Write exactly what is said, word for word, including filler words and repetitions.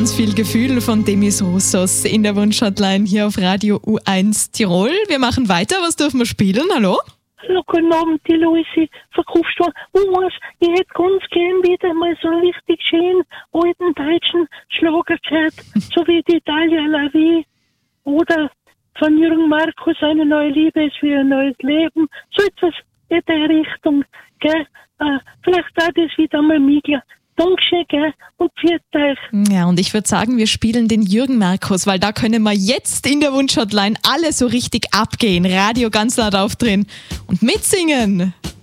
ganz viel Gefühl von Demis Roussos in der Wunschhotline hier auf Radio U eins Tirol. Wir machen weiter. Was dürfen wir spielen? Hallo? Hallo, guten Abend, die Luisi, Verkaufsstelle. Was, ich hätte ganz gern wieder mal so einen richtig schönen alten deutschen Schlager gehört, so wie die Italia La Vie oder von Jürgen Markus, eine neue Liebe ist wie ein neues Leben. So etwas in der Richtung, gell? Äh, vielleicht auch das wieder mal Migler. Dankeschön, gell? Und pfiat euch. Ja, und ich würde sagen, wir spielen den Jürgen Markus, weil da können wir jetzt in der Wunschhotline alle so richtig abgehen. Radio ganz laut aufdrehen und mitsingen.